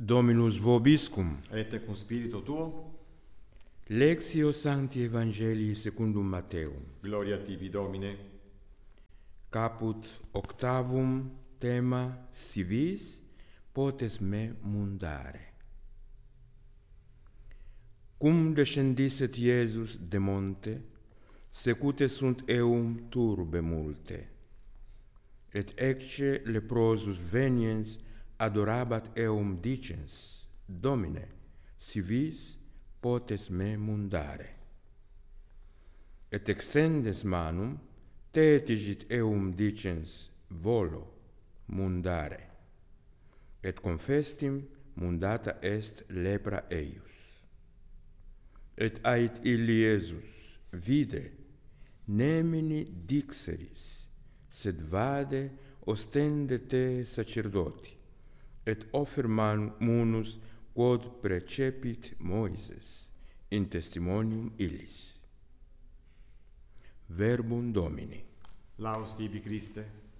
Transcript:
Dominus vobiscum. Et cum spiritu tuo. Lectio Sancti Evangelii secundum Matteum. Gloria tibi, Domine. Caput octavum tema si vis potes me mundare. Cum descendisset Iesus de monte, secute sunt eum turbe multe, et ecce leprosus veniens adorabat eum dicens, Domine, si vis potes me mundare. Et extendes manum, tetigit eum dicens, volo mundare. Et confestim mundata est lepra eius. Et ait illi Iesus vide, nemini dixeris, sed vade ostende te sacerdoti, et offer munus quod precepit Moises in testimonium illis. Verbum Domini. Laus tibi, Christe.